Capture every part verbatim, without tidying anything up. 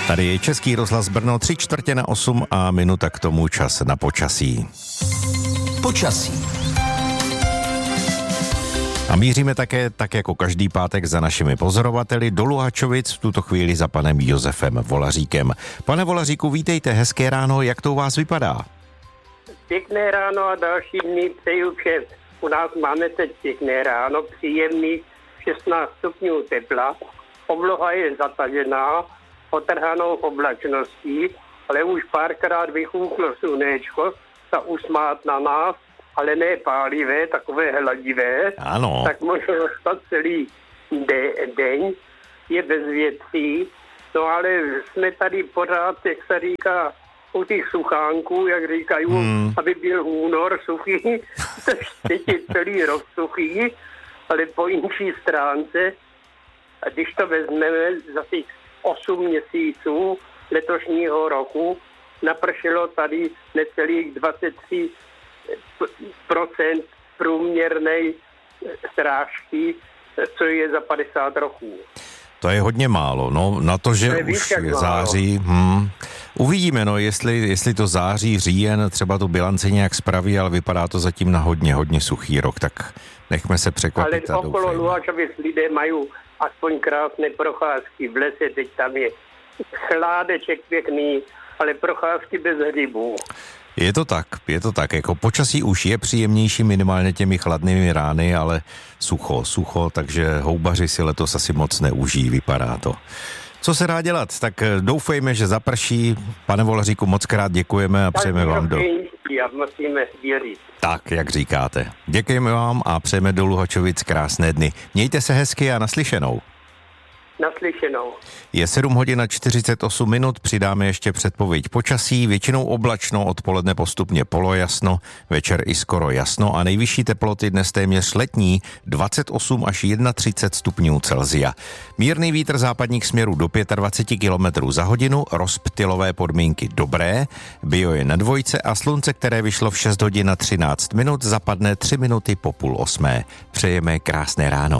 Tady je Český rozhlas Brno, tři čtvrtě na osm a minuta k tomu čas na počasí. Počasí. A míříme také, tak jako každý pátek, za našimi pozorovateli do Luhačovic, v tuto chvíli za panem Josefem Volaříkem. Pane Volaříku, vítejte, hezké ráno, jak to u vás vypadá? Pěkné ráno a další dny přeju všem. U nás máme teď pěkné ráno, příjemný šestnáct stupňů tepla, obloha je zatažená, potrhanou oblačností, ale už párkrát vychůklo slunečko, ta usmát na nás, ale ne pálivé, takové hladivé. Ano. Tak možná stát celý de- den, je bez věcí, no ale jsme tady pořád, jak se říká, u těch suchánků, jak říkají, hmm. aby byl únor suchý, teď je celý rok suchý, ale po jinší stránce, a když to vezmeme za těch osm měsíců letošního roku, napršelo tady necelých dvacet tři procent průměrné srážky, co je za padesát roků. To je hodně málo, no, na to, že to je už je září. Hmm. Uvidíme, no, jestli, jestli to září, říjen, třeba tu bilanci nějak spraví, ale vypadá to zatím na hodně, hodně suchý rok, tak nechme se překvapit. Ale okolo Luhačovic lidé mají aspoň krásné procházky v lese, teď tam je chládeček pěkný, ale procházky bez hřibů. Je to tak, je to tak, jako počasí už je příjemnější minimálně těmi chladnými rány, ale sucho, sucho, takže houbaři si letos asi moc neužijí, vypadá to. Co se dá dělat? Tak doufejme, že zaprší. Pane Volaříku, moc krát děkujeme a přejeme vám do... A musíme věřit. Tak, jak říkáte. Děkujeme vám a přejeme do Luhačovic krásné dny. Mějte se hezky a naslyšenou. Naslyšenou. Je sedm hodin a čtyřicet osm minut, přidáme ještě předpověď počasí, většinou oblačno, odpoledne postupně polojasno, večer i skoro jasno a nejvyšší teploty dnes téměř letní dvacet osm až třicet jedna stupňů Celsia. Mírný vítr západních směrů do dvacet pět kilometrů za hodinu, rozptylové podmínky dobré, bio je na dvojce a slunce, které vyšlo v šest hodin a třináct minut, zapadne tři minuty po půl osmé. Přejeme krásné ráno.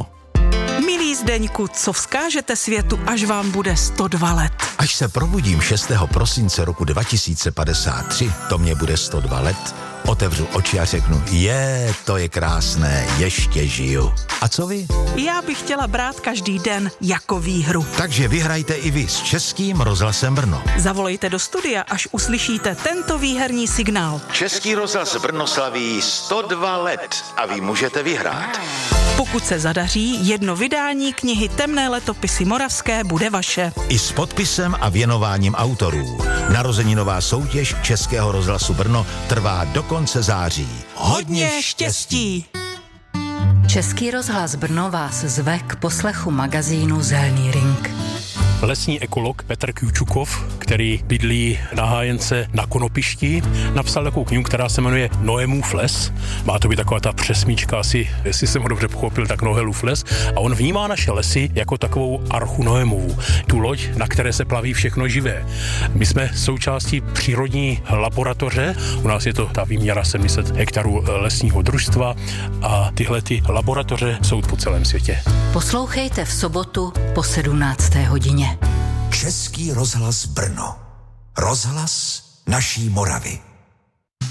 Zdeňku, co vzkážete světu, až vám bude sto dva let? Až se probudím šestého prosince roku dva tisíce padesát tři, to mě bude sto dva let, otevřu oči a řeknu, je, to je krásné, ještě žiju. A co vy? Já bych chtěla brát každý den jako výhru. Takže vyhrajte i vy s Českým rozhlasem Brno. Zavolejte do studia, až uslyšíte tento výherní signál. Český rozhlas Brno slaví sto dva let a vy můžete vyhrát. Pokud se zadaří, jedno vydání knihy Temné letopisy moravské bude vaše. I s podpisem a věnováním autorů. Narozeninová soutěž Českého rozhlasu Brno trvá do konce září. Hodně štěstí! Český rozhlas Brno vás zve k poslechu magazínu Zelný ring. Lesní ekolog Petr Kjučukov, který bydlí na Hájence na Konopišti, napsal takovou knihu, která se jmenuje Noémův les. Má to být taková ta přesmíčka, asi, jestli jsem ho dobře pochopil, tak Noélův les. A on vnímá naše lesy jako takovou archu Noémovu, tu loď, na které se plaví všechno živé. My jsme součástí přírodní laboratoře, u nás je to ta výměra sedm set hektarů lesního družstva a tyhle ty laboratoře jsou po celém světě. Poslouchejte v sobotu po sedmnácté hodině. Český rozhlas Brno. Rozhlas naší Moravy.